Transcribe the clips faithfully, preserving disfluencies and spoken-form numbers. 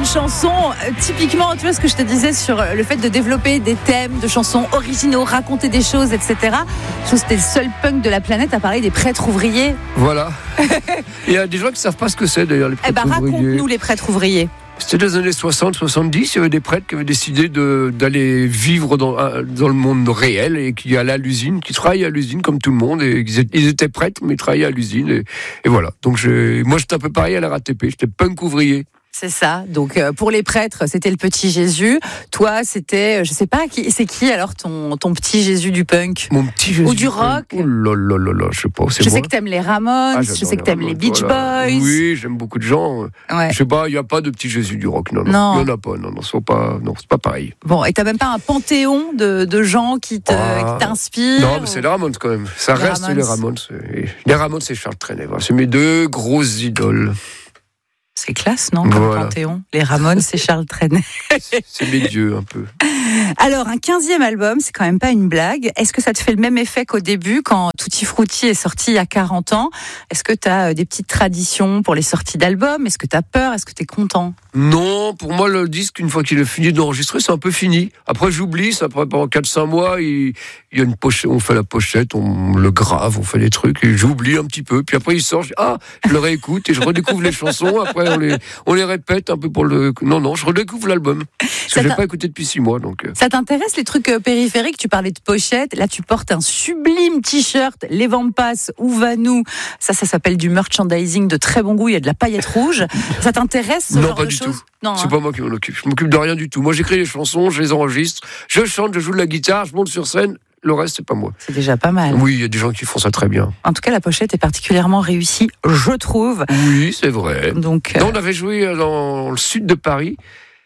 une chanson, euh, typiquement, tu vois ce que je te disais sur euh, le fait de développer des thèmes de chansons originaux, raconter des choses, et cetera. Je trouve que c'était le seul punk de la planète à parler des prêtres ouvriers. Voilà. Il y a des gens qui ne savent pas ce que c'est d'ailleurs, les prêtres Eh ben, ouvriers. raconte-nous les prêtres ouvriers. C'était dans les années soixante soixante-dix, il y avait des prêtres qui avaient décidé de, d'aller vivre dans, dans le monde réel et qui allaient à l'usine, qui travaillaient à l'usine comme tout le monde. Et ils étaient prêtres, mais ils travaillaient à l'usine. Et, et voilà. Donc j'ai, moi, j'étais un peu pareil à la R A T P. J'étais punk ouvrier. C'est ça. Donc euh, pour les prêtres, c'était le petit Jésus. Toi, c'était, je sais pas, qui, c'est qui alors ton ton petit Jésus du punk? Mon petit Jésus ou du rock? Oh là là là là, je sais pas. C'est je moi. sais que t'aimes les Ramones. Ah, je sais que t'aimes les, les Beach voilà. Boys. Oui, j'aime beaucoup de gens. Ouais. Je sais pas, il y a pas de petit Jésus du rock. Non, non, non. il y en a pas. Non, non, c'est pas, non, c'est pas pareil. Bon, et t'as même pas un panthéon de, de gens qui te, ah, qui t'inspirent? Non, mais c'est les Ramones quand même. Ça les reste Ramones. les Ramones. C'est... Les Ramones, c'est Charles Trenet. Voilà. C'est mes deux grosses idoles. C'est classe, non, comme voilà. panthéon. Les Ramones, c'est Charles Trenet. C'est mes dieux, un peu. Alors, un quinzième album, c'est quand même pas une blague. Est-ce que ça te fait le même effet qu'au début, quand Tutti Frutti est sorti il y a quarante ans? Est-ce que tu as des petites traditions pour les sorties d'albums? Est-ce que tu as peur? Est-ce que tu es content? Non, pour moi, le disque, une fois qu'il est fini d'enregistrer, c'est un peu fini. Après, j'oublie, ça après, pendant quatre cinq mois, il, il y a une pochette, on fait la pochette, on le grave, on fait des trucs, et j'oublie un petit peu. Puis après, il sort, je, ah, je le réécoute, et je redécouvre les chansons, après, on les, on les répète un peu pour le... Non, non, je redécouvre l'album. Parce que je l'ai pas écouté depuis six mois, donc... Ça t'intéresse, les trucs périphériques? Tu parlais de pochette, là, tu portes un sublime t-shirt, Les Vampas, Où va-nous? Ça, ça s'appelle du merchandising de très bon goût, il y a de la paillette rouge. Ça t'intéresse, ce non, genre pas de du choses? tout. Non, c'est hein. pas moi qui m'en occupe. Je m'occupe de rien du tout. Moi, j'écris les chansons, je les enregistre, je chante, je joue de la guitare, je monte sur scène. Le reste, c'est pas moi. C'est déjà pas mal. Oui, il y a des gens qui font ça très bien. En tout cas, la pochette est particulièrement réussie, je trouve. Oui, c'est vrai. Donc, euh... non, on avait joué dans le sud de Paris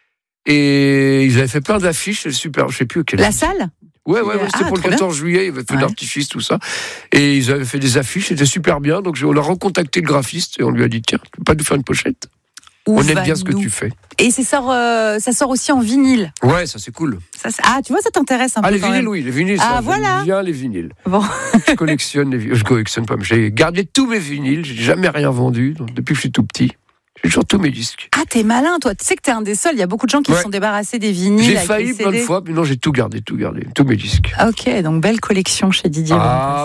et ils avaient fait plein d'affiches. C'est super, je sais plus quelle. La salle? Ouais, ouais, ouais, c'était ah, pour le quatorze juillet, ils avaient fait ouais. d'artifice, tout ça. Et ils avaient fait des affiches, c'était super bien. Donc on a recontacté le graphiste et on lui a dit, tiens, tu peux pas nous faire une pochette? Où on aime bien ce que tu fais. Et ça sort, euh, ça sort aussi en vinyle. Ouais, ça c'est cool. Ça, ah, tu vois, ça t'intéresse un ah, peu. Ah, les vinyles, oui, les vinyles. Ah, ça, voilà. J'aime bien les vinyles. Bon. Je collectionne les vinyles. Je collectionne pas, mais j'ai gardé tous mes vinyles. J'ai jamais rien vendu donc, depuis que je suis tout petit. J'ai toujours tous mes disques. Ah, t'es malin, toi. Tu sais que t'es un des seuls. Il y a beaucoup de gens qui ouais. se sont débarrassés des vinyles. J'ai failli plein de fois, mais non, j'ai tout gardé, tout gardé, tous mes disques. Ok, donc belle collection chez Didier. Ah,